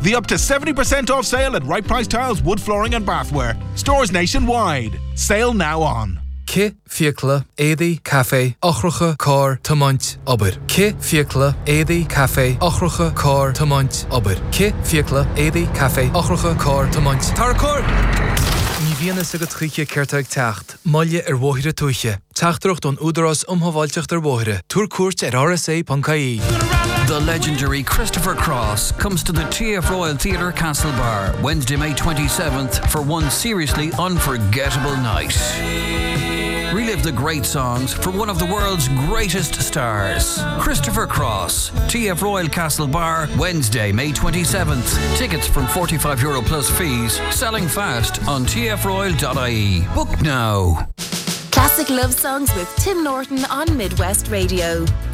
The up to 70% off sale at Right Price Tiles, Wood Flooring and Bathware. Stores nationwide. Sale now on. Ke fiacla édaí cafe ochracha cór tamáint obair. Ke fiacla édaí cafe ochracha cór tamáint obair. Ke fiacla édaí cafe ochracha cór tamáint. Tar cór! Ní bhíonna sa go tríce ceirteag teacht, maille bhuaithre tuaiche. Teachtarach don údarás umhaváilteach bhuaithre. Túr cuairt RSA.ie. The legendary Christopher Cross comes to the TF Royal Theatre Castlebar Wednesday, May 27th for one seriously unforgettable night. Relive the great songs from one of the world's greatest stars. Christopher Cross, TF Royal Castlebar, Wednesday, May 27th. Tickets from €45 plus fees. Selling fast on tfroyal.ie. Book now. Classic love songs with Tim Norton on Midwest Radio.